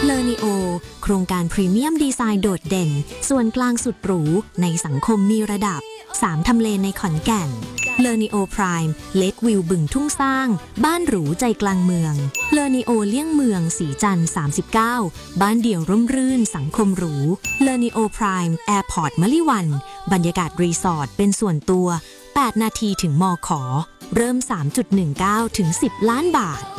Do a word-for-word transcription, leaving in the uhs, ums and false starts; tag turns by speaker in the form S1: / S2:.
S1: เลอนิโอโครงการพรีเมียมดีไซน์โดดเด่นส่วนกลางสุดหรูในสังคมมีระดับสามทำเลในขอนแก่นเลอนิโอพรายม์เลควิวบึงทุ่งสร้างบ้านหรูใจกลางเมืองเลอนิโอเลี่ยงเมืองสีจันทร์สามสิบเก้าบ้านเดี่ยวร่มรื่นสังคมหรูเลอนิโอพรายม์แอร์พอร์ตมะลิวันบรรยากาศรีสอร์ทเป็นส่วนตัวแปดนาทีถึงมอขอเริ่ม สามจุดหนึ่งเก้า ถึง สิบ ล้านบาท